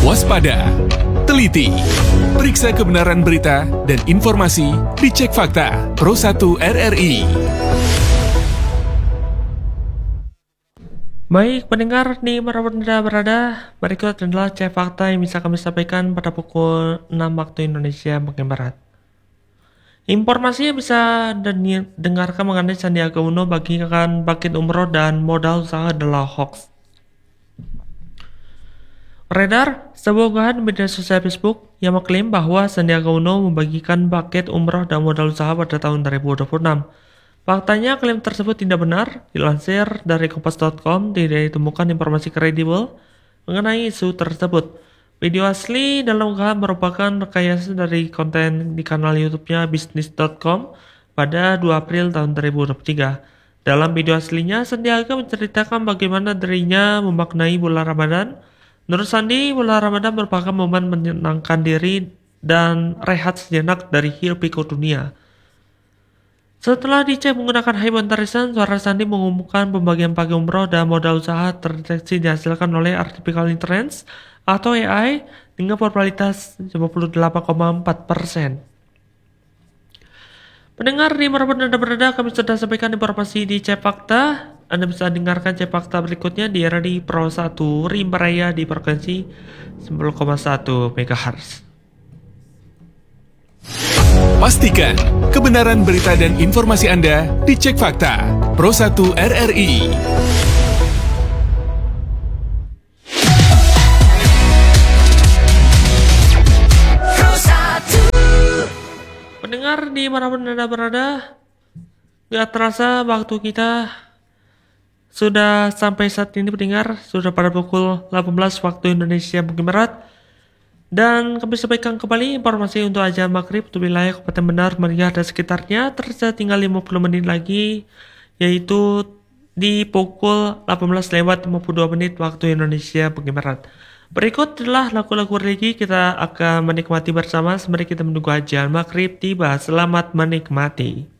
Waspada, teliti, periksa kebenaran berita dan informasi, dicek fakta. Pro 1 RRI. Baik, pendengar di manapun Anda berada, berikut adalah cek fakta yang bisa kami sampaikan pada pukul 6 waktu Indonesia bagian Barat. Informasi yang bisa dengarkan mengenai Sandiaga Uno bagikan paket umroh dan modal usaha adalah hoax. Beredar sebuah unggahan di media sosial Facebook yang mengklaim bahwa Sandiaga Uno membagikan paket umroh dan modal usaha pada tahun 2026. Faktanya, klaim tersebut tidak benar. Dilansir dari kompas.com, tidak ditemukan informasi kredibel mengenai isu tersebut. Video asli dalam unggahan merupakan rekayasa dari konten di kanal YouTube-nya bisnis.com pada 2 April tahun 2023. Dalam video aslinya, Sandiaga menceritakan bagaimana dirinya memaknai bulan Ramadan. Menurut Sandi, bulan Ramadan merupakan momen menyenangkan diri dan rehat sejenak dari hiruk-pikuk dunia. Setelah dicek menggunakan Haiwan Tarisan, suara Sandi mengumumkan pembagian paket umroh dan modal usaha terdeteksi dihasilkan oleh Artificial Intelligence atau AI dengan probabilitas 58,4%. Pendengar di manapun Anda berada, kami sudah sampaikan informasi di Cek Fakta. Anda bisa dengarkan Cek Fakta berikutnya di RRI Pro 1 Rimba Raya di frekuensi 10,1 MHz. Pastikan kebenaran berita dan informasi Anda dicek fakta. Pro 1 RRI. Pendengar di manapun Anda berada, gak terasa waktu kita sudah sampai saat ini. Pendengar, sudah pada pukul 18 waktu Indonesia bagian Barat. Dan kami sampaikan kembali informasi untuk azan maghrib untuk wilayah Kabupaten Benar, Meriah dan sekitarnya. Tersisa tinggal 50 menit lagi, yaitu di pukul 18:52 waktu Indonesia bagian Barat. Berikut adalah lagu-lagu religi, kita akan menikmati bersama sembari kita menunggu azan maghrib tiba. Selamat menikmati.